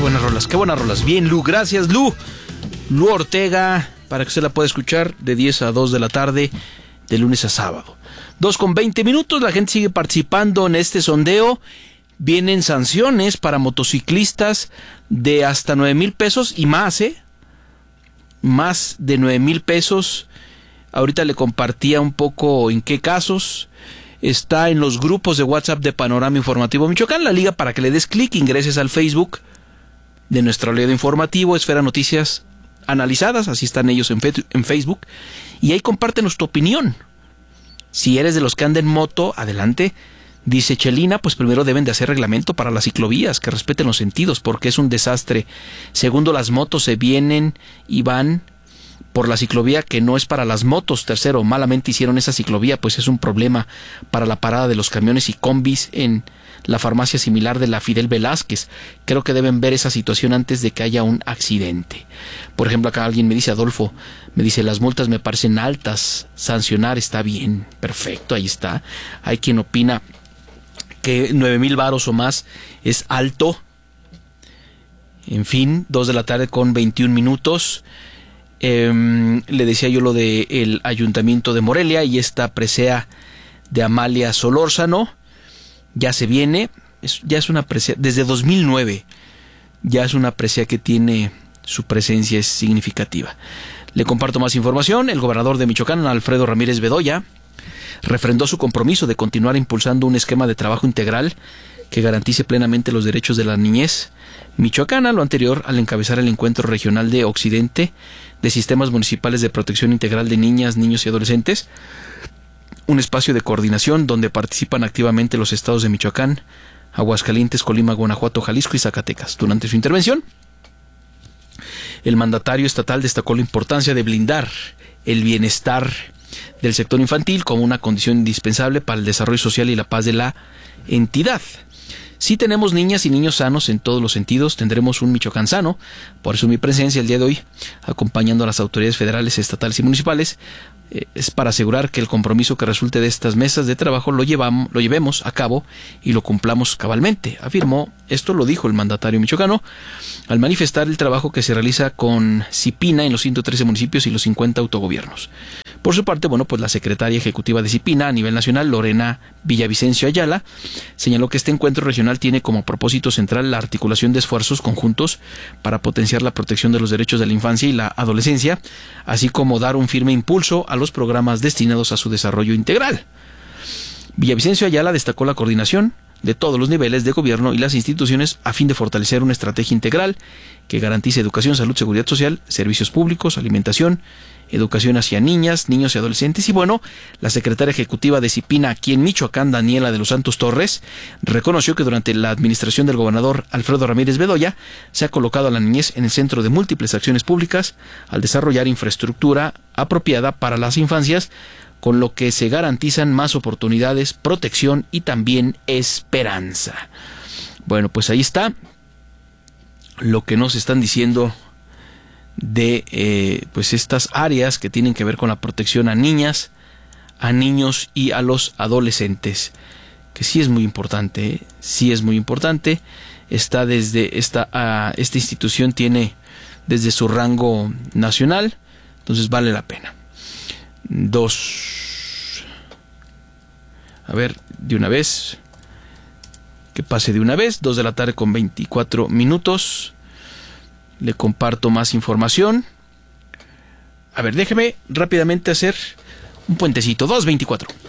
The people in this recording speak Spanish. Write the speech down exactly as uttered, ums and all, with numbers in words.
buenas rolas, qué buenas rolas. Bien, Lu, gracias, Lu. Lu Ortega, para que usted la pueda escuchar de diez a dos de la tarde, de lunes a sábado. dos con veinte minutos, la gente sigue participando en este sondeo. Vienen sanciones para motociclistas de hasta nueve mil pesos y más, ¿eh? Más de nueve mil pesos. Ahorita le compartía un poco en qué casos. Está en los grupos de WhatsApp de Panorama Informativo Michoacán, la liga para que le des clic, ingreses al Facebook de nuestro aliado informativo, Esfera Noticias Analizadas, así están ellos en, fe- en Facebook, y ahí compártenos tu opinión. Si eres de los que andan en moto, adelante. Dice Chelina, pues primero deben de hacer reglamento para las ciclovías, que respeten los sentidos, porque es un desastre. Segundo, las motos se vienen y van por la ciclovía que no es para las motos. Tercero, malamente hicieron esa ciclovía, pues es un problema para la parada de los camiones y combis en la farmacia similar de la Fidel Velázquez. Creo que deben ver esa situación antes de que haya un accidente. Por ejemplo, acá alguien me dice, Adolfo, me dice, las multas me parecen altas, sancionar está bien. Perfecto, ahí está. Hay quien opina que nueve mil varos o más es alto. En fin, dos de la tarde con veintiún minutos. Eh, le decía yo lo del Ayuntamiento de Morelia y esta presea de Amalia Solórzano ya se viene, es, ya es una presea desde dos mil nueve, ya es una presea que tiene su presencia, es significativa. Le comparto más información. El gobernador de Michoacán, Alfredo Ramírez Bedoya, refrendó su compromiso de continuar impulsando un esquema de trabajo integral que garantice plenamente los derechos de la niñez michoacana, lo anterior al encabezar el encuentro regional de Occidente de Sistemas Municipales de Protección Integral de Niñas, Niños y Adolescentes, un espacio de coordinación donde participan activamente los estados de Michoacán, Aguascalientes, Colima, Guanajuato, Jalisco y Zacatecas. Durante su intervención, el mandatario estatal destacó la importancia de blindar el bienestar del sector infantil como una condición indispensable para el desarrollo social y la paz de la entidad. Si tenemos niñas y niños sanos en todos los sentidos, tendremos un Michoacán sano. Por eso mi presencia el día de hoy, acompañando a las autoridades federales, estatales y municipales, eh, es para asegurar que el compromiso que resulte de estas mesas de trabajo lo, llevamos, lo llevemos a cabo y lo cumplamos cabalmente, afirmó. Esto lo dijo el mandatario michoacano al manifestar el trabajo que se realiza con CIPINA en los ciento trece municipios y los cincuenta autogobiernos. Por su parte, bueno, pues la secretaria ejecutiva de CIPINA a nivel nacional, Lorena Villavicencio Ayala, señaló que este encuentro regional tiene como propósito central la articulación de esfuerzos conjuntos para potenciar la protección de los derechos de la infancia y la adolescencia, así como dar un firme impulso a los programas destinados a su desarrollo integral. Villavicencio Ayala destacó la coordinación de todos los niveles de gobierno y las instituciones a fin de fortalecer una estrategia integral que garantice educación, salud, seguridad social, servicios públicos, alimentación, educación hacia niñas, niños y adolescentes. Y bueno, la secretaria ejecutiva de CIPINA aquí en Michoacán, Daniela de los Santos Torres, reconoció que durante la administración del gobernador Alfredo Ramírez Bedoya se ha colocado a la niñez en el centro de múltiples acciones públicas al desarrollar infraestructura apropiada para las infancias, con lo que se garantizan más oportunidades, protección y también esperanza. Bueno, pues ahí está lo que nos están diciendo de eh, pues estas áreas que tienen que ver con la protección a niñas, a niños y a los adolescentes, que sí es muy importante, ¿eh? sí es muy importante. Está desde esta uh, esta institución tiene desde su rango nacional, entonces vale la pena. Dos, a ver, de una vez, que pase de una vez, dos de la tarde con veinticuatro minutos. Le comparto más información. A ver, déjeme rápidamente hacer un puentecito. dos veinticuatro.